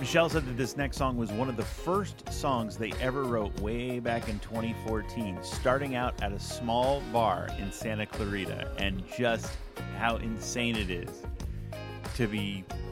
Michelle said that this next song was one of the first songs they ever wrote way back in 2014, starting out at a small bar in Santa Clarita, and just how insane it is to be